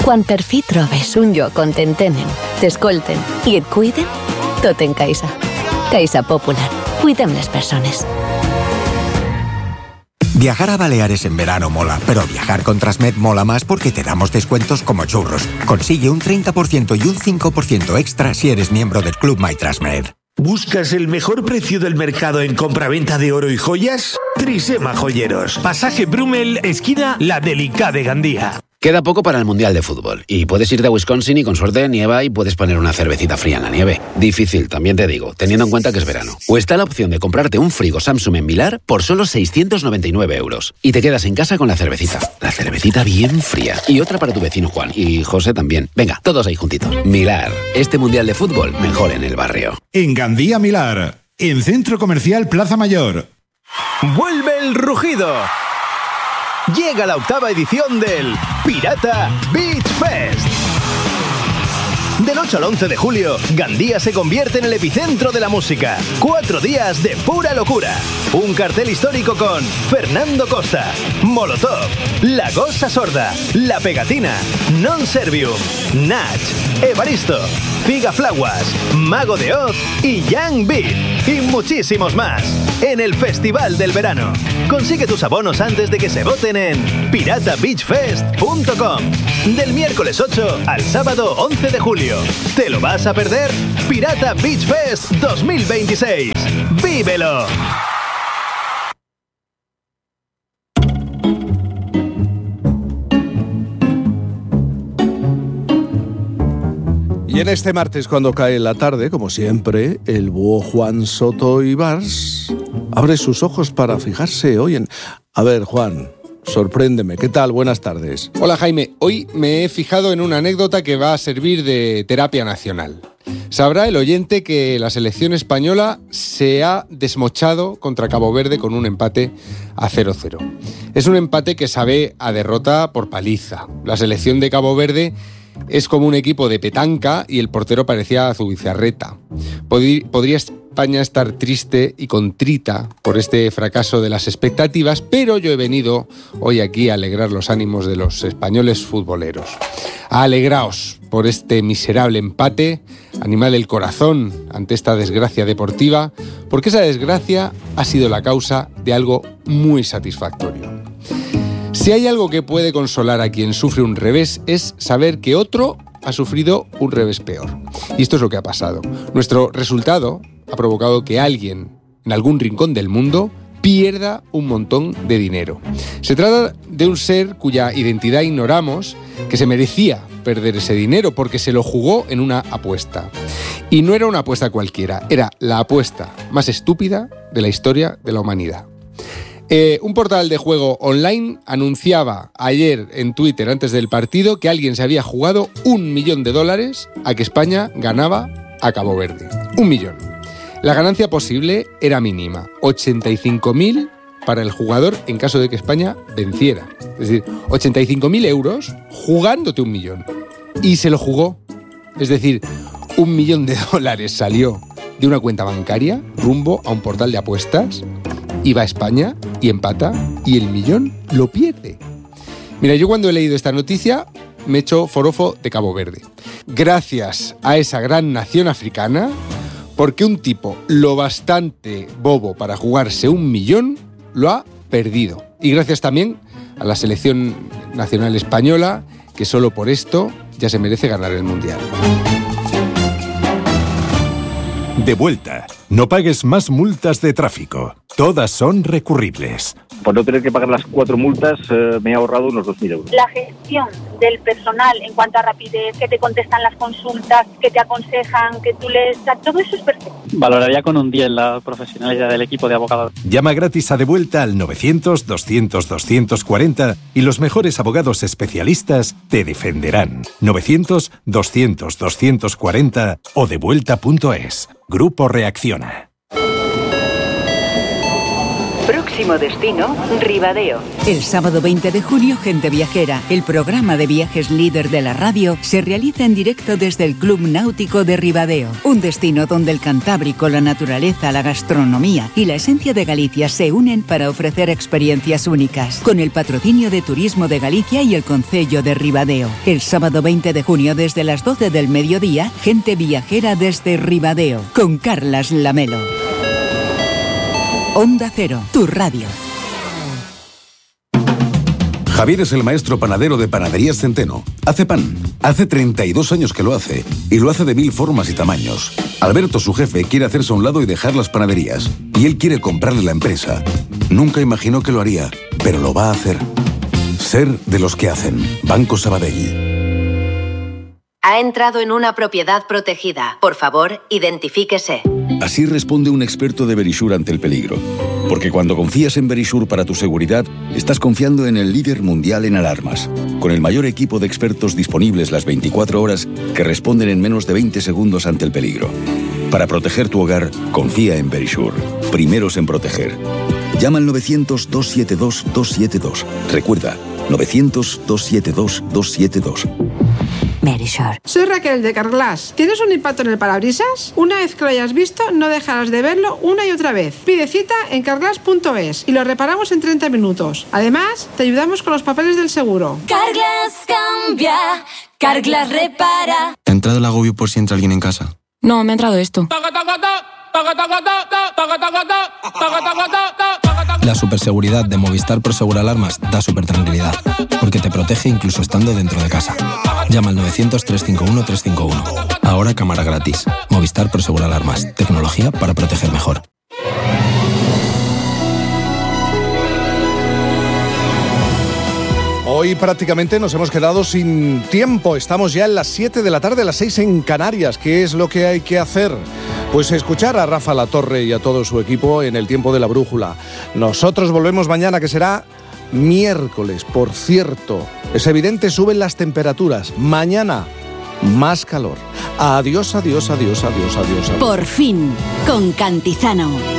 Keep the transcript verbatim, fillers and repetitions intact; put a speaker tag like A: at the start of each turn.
A: Quan per fi trobes un lloc on t'entenen, t'escolten i et cuiden, tot en Caixa. Caixa Popular. Cuidem les persones.
B: Viajar a Baleares en verano mola, pero viajar con Transmed mola más porque te damos descuentos como churros. Consigue un treinta por ciento y un cinco por ciento extra si eres miembro del Club My Transmed.
C: ¿Buscas el mejor precio del mercado en compraventa de oro y joyas? Trisema Joyeros. Pasaje Brumel, esquina La Delicada de Gandía.
D: Queda poco para el Mundial de Fútbol y puedes irte a Wisconsin y con suerte nieva y puedes poner una cervecita fría en la nieve. Difícil, también te digo, teniendo en cuenta que es verano. O está la opción de comprarte un frigo Samsung en Milar por solo seiscientos noventa y nueve euros. Y te quedas en casa con la cervecita. La cervecita bien fría. Y otra para tu vecino Juan. Y José también. Venga, todos ahí juntitos. Milar. Este Mundial de Fútbol mejor en el barrio.
E: En Gandía, Milar. En Centro Comercial Plaza Mayor.
F: ¡Vuelve el rugido! Llega la octava edición del Pirata Beach Fest. Del ocho al once de julio, Gandía se convierte en el epicentro de la música. Cuatro días de pura locura. Un cartel histórico con Fernando Costa, Molotov, La Gosa Sorda, La Pegatina, Non Servium, Nach, Evaristo, Figaflaguas, Mago de Oz y Young Beat. Y muchísimos más. En el Festival del Verano. Consigue tus abonos antes de que se voten en pirata beach fest punto com. Del miércoles ocho al sábado once de julio. ¿Te lo vas a perder? Pirata Beach Fest dos mil veintiséis. ¡Vívelo!
G: Y en este martes, cuando cae la tarde, como siempre, el búho Juan Soto Ibars abre sus ojos para fijarse hoy en... A ver, Juan, sorpréndeme. ¿Qué tal? Buenas tardes.
H: Hola, Jaime. Hoy me he fijado en una anécdota que va a servir de terapia nacional. Sabrá el oyente que la selección española se ha desmochado contra Cabo Verde con un empate a cero cero. Es un empate que sabe a derrota por paliza. La selección de Cabo Verde es como un equipo de petanca y el portero parecía Zubizarreta. Podría España estar triste y contrita por este fracaso de las expectativas, pero yo he venido hoy aquí a alegrar los ánimos de los españoles futboleros. Alegraos por este miserable empate, animad el corazón ante esta desgracia deportiva, porque esa desgracia ha sido la causa de algo muy satisfactorio. Si hay algo que puede consolar a quien sufre un revés es saber que otro ha sufrido un revés peor. Y esto es lo que ha pasado. Nuestro resultado ha provocado que alguien en algún rincón del mundo pierda un montón de dinero. Se trata de un ser cuya identidad ignoramos, que se merecía perder ese dinero porque se lo jugó en una apuesta. Y no era una apuesta cualquiera, era la apuesta más estúpida de la historia de la humanidad. Eh, un portal de juego online anunciaba ayer en Twitter, antes del partido, que alguien se había jugado un millón de dólares a que España ganaba a Cabo Verde. Un millón. La ganancia posible era mínima, ochenta y cinco mil para el jugador en caso de que España venciera. Es decir, ochenta y cinco mil euros jugándote un millón. Y se lo jugó. Es decir, un millón de dólares salió de una cuenta bancaria rumbo a un portal de apuestas. Y va a España y empata y el millón lo pierde. Mira, yo cuando he leído esta noticia me he hecho forofo de Cabo Verde. Gracias a esa gran nación africana, porque un tipo lo bastante bobo para jugarse un millón lo ha perdido. Y gracias también a la selección nacional española, que solo por esto ya se merece ganar el Mundial.
I: De vuelta. No pagues más multas de tráfico. Todas son recurribles.
J: Por no tener que pagar las cuatro multas, eh, me he ahorrado unos dos mil euros.
K: La gestión del personal en cuanto a rapidez, que te contestan las consultas, que te aconsejan, que tú les... Todo eso es perfecto.
L: Valoraría con un diez la profesionalidad del equipo de abogados.
I: Llama gratis a De Vuelta al novecientos, doscientos, doscientos cuarenta y los mejores abogados especialistas te defenderán. novecientos, doscientos, doscientos cuarenta o devuelta punto es. Grupo Reacciona.
M: Próximo destino, Ribadeo.
N: El sábado veinte de junio, Gente Viajera, el programa de viajes líder de la radio, se realiza en directo desde el Club Náutico de Ribadeo. Un destino donde el Cantábrico, la naturaleza, la gastronomía y la esencia de Galicia se unen para ofrecer experiencias únicas. Con el patrocinio de Turismo de Galicia y el Concello de Ribadeo. El sábado veinte de junio, desde las doce del mediodía, Gente Viajera desde Ribadeo, con Carlas Lamelo. Onda Cero, tu radio.
O: Javier es el maestro panadero de Panaderías Centeno. Hace pan. Hace treinta y dos años que lo hace. Y lo hace de mil formas y tamaños. Alberto, su jefe, quiere hacerse a un lado y dejar las panaderías. Y él quiere comprarle la empresa. Nunca imaginó que lo haría, pero lo va a hacer. Ser de los que hacen. Banco Sabadell.
P: Ha entrado en una propiedad protegida. Por favor, identifíquese.
Q: Así responde un experto de Verisure ante el peligro. Porque cuando confías en Verisure para tu seguridad, estás confiando en el líder mundial en alarmas. Con el mayor equipo de expertos disponibles las veinticuatro horas que responden en menos de veinte segundos ante el peligro. Para proteger tu hogar, confía en Verisure. Primeros en proteger. Llama al novecientos, dos siete dos, dos siete dos. Recuerda, novecientos, dos siete dos, dos siete dos.
R: Verisure. Soy Raquel de Carglass. ¿Tienes un impacto en el parabrisas? Una vez que lo hayas visto, no dejarás de verlo una y otra vez. Pide cita en carglass punto es y lo reparamos en treinta minutos. Además, te ayudamos con los papeles del seguro.
S: Carglass cambia, Carglass repara.
T: ¿Te ha entrado el agobio por si entra alguien en casa?
S: No, me ha entrado esto.
T: La superseguridad de Movistar Prosegur Alarmas da super tranquilidad, porque te protege incluso estando dentro de casa. Llama al novecientos, trescientos cincuenta y uno, trescientos cincuenta y uno. Ahora cámara gratis. Movistar Prosegur Alarmas. Tecnología para proteger mejor.
G: Hoy prácticamente nos hemos quedado sin tiempo. Estamos ya en las siete de la tarde, las seis en Canarias. ¿Qué es lo que hay que hacer? Pues escuchar a Rafa Latorre y a todo su equipo en el tiempo de la brújula. Nosotros volvemos mañana, que será miércoles. Por cierto, es evidente, suben las temperaturas. Mañana, más calor. Adiós, adiós, adiós, adiós, adiós. adiós.
U: Por fin, con Cantizano.